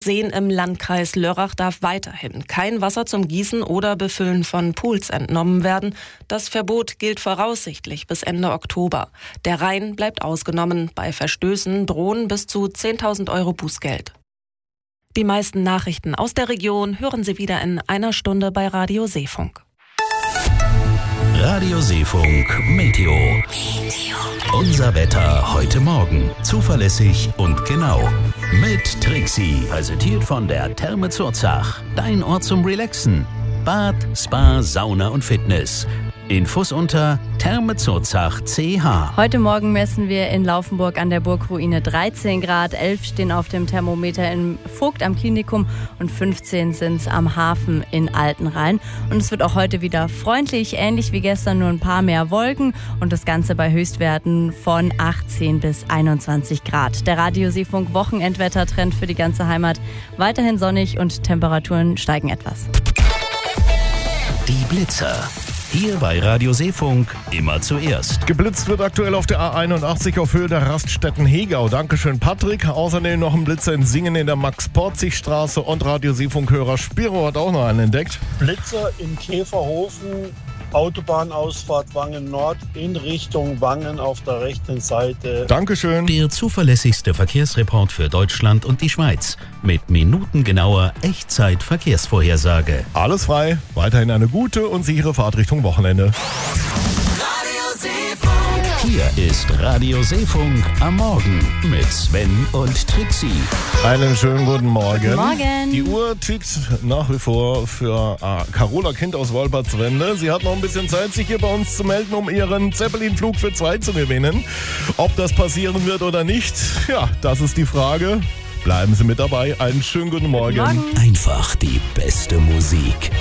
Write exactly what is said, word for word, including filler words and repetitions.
Seen im Landkreis Lörrach darf weiterhin kein Wasser zum Gießen oder Befüllen von Pools entnommen werden. Das Verbot gilt voraussichtlich bis Ende Oktober. Der Rhein bleibt ausgenommen. Bei Verstößen drohen bis zu zehntausend Euro Bußgeld. Die meisten Nachrichten aus der Region hören Sie wieder in einer Stunde bei Radio Seefunk. Radio Seefunk Meteo. Unser Wetter heute Morgen. Zuverlässig und genau. Mit Trixie. Präsentiert von der Therme Zurzach. Dein Ort zum Relaxen. Bad, Spa, Sauna und Fitness. Infos unter Therme Zurzach Punkt c h. Heute Morgen messen wir in Laufenburg an der Burgruine dreizehn Grad, elf stehen auf dem Thermometer in Vogt am Klinikum und fünfzehn sind es am Hafen in Altenrhein. Und es wird auch heute wieder freundlich, ähnlich wie gestern, nur ein paar mehr Wolken und das Ganze bei Höchstwerten von achtzehn bis einundzwanzig Grad. Der Radio Seefunk Wochenendwettertrend für die ganze Heimat. Weiterhin sonnig und Temperaturen steigen etwas. Die Blitzer. Hier bei Radio Seefunk immer zuerst. Geblitzt wird aktuell auf der A einundachtzig auf Höhe der Raststätten Hegau. Dankeschön, Patrick. Außerdem noch ein Blitzer in Singen in der Max-Porzig-Straße und Radio Seefunk-Hörer Spiro hat auch noch einen entdeckt. Blitzer in Käferhofen, Autobahnausfahrt Wangen Nord in Richtung Wangen auf der rechten Seite. Dankeschön. Der zuverlässigste Verkehrsreport für Deutschland und die Schweiz. Mit minutengenauer Echtzeit-Verkehrsvorhersage. Alles frei. Weiterhin eine gute und sichere Fahrt Richtung Wochenende. Hier ist Radio Seefunk am Morgen mit Sven und Trixie. Einen schönen guten Morgen. Guten Morgen. Die Uhr tickt nach wie vor für äh, Carola Kind aus Wolpertswende. Sie hat noch ein bisschen Zeit, sich hier bei uns zu melden, um ihren Zeppelin-Flug für zwei zu gewinnen. Ob das passieren wird oder nicht, ja, das ist die Frage. Bleiben Sie mit dabei. Einen schönen guten Morgen. Guten Morgen. Einfach die beste Musik.